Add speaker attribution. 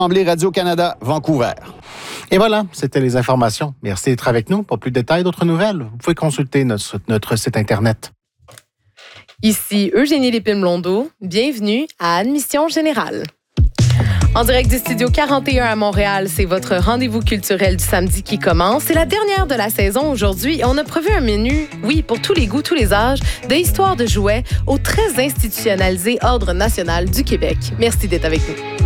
Speaker 1: Assemblée Radio-Canada, Vancouver.
Speaker 2: Et voilà, c'était les informations. Merci d'être avec nous. Pour plus de détails, d'autres nouvelles, vous pouvez consulter notre site Internet.
Speaker 3: Ici Eugénie Lépine-Blondeau. Bienvenue à Admission Générale. En direct du Studio 41 à Montréal, c'est votre rendez-vous culturel du samedi qui commence. C'est la dernière de la saison aujourd'hui et on a prévu un menu, oui, pour tous les goûts, tous les âges, de histoires de jouets au très institutionnalisé Ordre national du Québec. Merci d'être avec nous.